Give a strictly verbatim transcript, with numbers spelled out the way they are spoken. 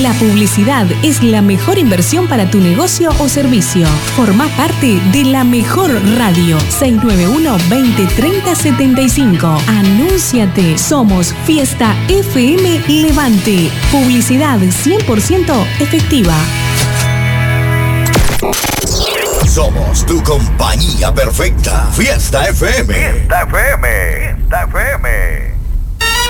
La publicidad es la mejor inversión para tu negocio o servicio. Formá parte de la mejor radio. seis nueve uno, veinte, treinta, setenta y cinco. Anúnciate. Somos Fiesta F M Levante. Publicidad cien por ciento efectiva. Somos tu compañía perfecta. Fiesta F M. Fiesta F M. Fiesta F M.